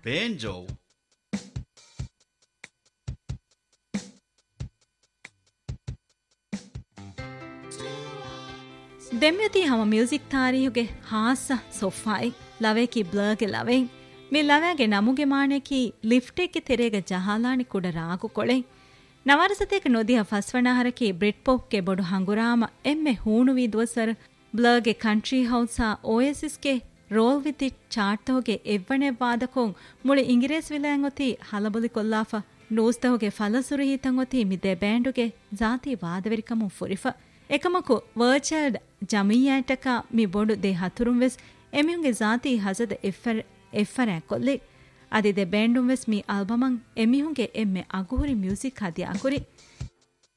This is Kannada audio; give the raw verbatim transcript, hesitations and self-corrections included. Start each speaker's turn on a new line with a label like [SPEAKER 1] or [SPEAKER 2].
[SPEAKER 1] banjo.
[SPEAKER 2] ದೆಮ್ಯತಿ ಹಮ ಮ್ಯೂಸಿಕ್ ತಾರೀಹುಗೆ ಹಾಸ ಸೊಫಾಯಿ ಲವೇಕಿ ಬ್ಲರ್ಗೆ ಲವೆ ಮಿ ಲವೆಗೆ ನಮುಗೆ ಮಾಣೆಕಿ ಲಿಫ್ಟೆಕ್ಕೆ ತೆರೆಗೆ ಜಹಾಲಾಣಿ ಕುಡ ರಾಗು ಕೊಳೆ ನವರಸತೆಗೆ ನೊದಿಯ ಫಸ್ವಣಹರಕಿ ಬ್ರಿಟ್ ಪೊಪ್ಗೆ ಬೊಡು ಹಂಗುರಾಮ ಎಮ್ಮೆ ಹೂಣುವಿ ದುವಸರ್ ಬ್ಲರ್ಗೆ ಕಂಟ್ರಿ ಹೌಸಾ ಓಯಸಿಸ್ಗೆ ರೋಲ್ ವಿತಿ ಚಾಟ್ತೋಗೆ ಎವ್ವಣೆ ವಾದಕೋಂ ಮುಳಿ ಇಂಗಿರೇಸ್ ವಿಲಾಂಗೊತಿ ಹಲಬುಲಿ ಕೊಲ್ಲಾಫ ನೂಸ್ತೋಗೆ ಫಲಸುರು ಹೀತಂಗೊತಿ ಮಿದೆ ಬ್ಯಾಂಡುಗೆ ಜಾತಿ ವಾದವೆರಿಕಮು ಫುರಿಫ එකමකු ವರ್ಚರ್ಡ್ ಜಮೀಯಾಟಕ ಮಿ ಬೊಡು ದೆ ಹತುರುಂ ವೆಸ್ ಎಮಿಹುಂಗೆ ಜಾತಿ ಹಜದ ಎಫರ್ ಎಫರ ಕೊಲ್ಲಿ ಅದಿದೆ ಬ್ಯಾಂಡುಂ ವೆಸ್ ಮಿ ಆಲ್ಬಮಂ ಎಮಿಹುಂಗೆ ಎಮ್ಮೆ ಅಗುಹುರಿ ಮ್ಯೂಸಿಕ್ ಹದಿ ಅಕುರಿ